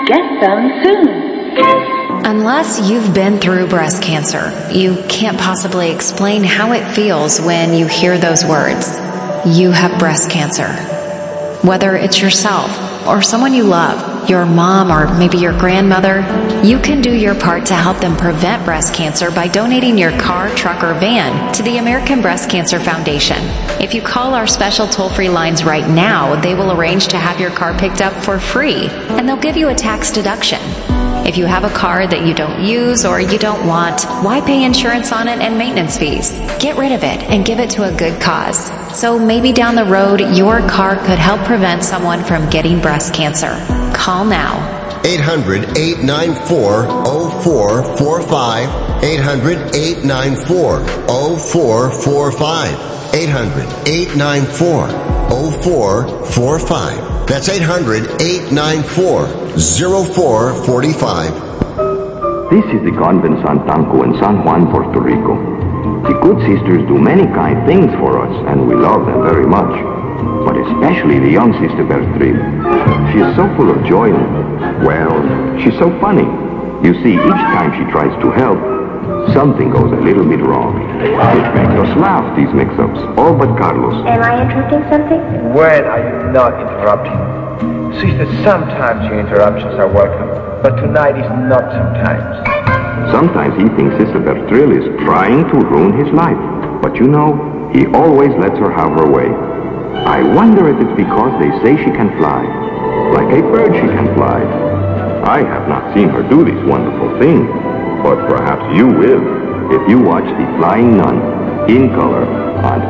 get them soon. Unless you've been through breast cancer, you can't possibly explain how it feels when you hear those words. You have breast cancer. Whether it's yourself or someone you love, your mom or maybe your grandmother, you can do your part to help them prevent breast cancer by donating your car, truck, or van to the American Breast Cancer Foundation. If you call our special toll-free lines right now, they will arrange to have your car picked up for free, and they'll give you a tax deduction. If you have a car that you don't use or you don't want, why pay insurance on it and maintenance fees? Get rid of it and give it to a good cause. So maybe down the road, your car could help prevent someone from getting breast cancer. Call now. 800-894-0445. 800-894-0445. 800-894-0445. That's 800-894-0445. This is the convent Santanco in San Juan, Puerto Rico. The good sisters do many kind things for us, and we love them very much. But especially the young sister Bertrille. She is so full of joy and, well, she's so funny. You see, each time she tries to help, something goes a little bit wrong. It makes us laugh, these mix-ups. All but Carlos. Am I interrupting something? When are you not interrupting? Sister, sometimes your interruptions are welcome, but tonight is not sometimes. Sometimes he thinks Sister Bertrille is trying to ruin his life. But you know, he always lets her have her way. I wonder if it's because they say she can fly. Like a bird she can fly. I have not seen her do these wonderful things, but perhaps you will if you watch The Flying Nun in color on